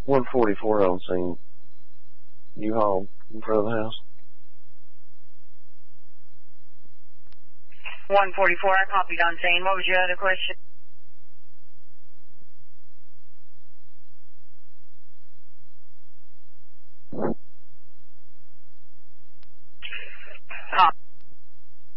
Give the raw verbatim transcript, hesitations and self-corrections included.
one forty-four on scene. U-Haul in front of the house. one forty-four, I copied on scene. What was your other question?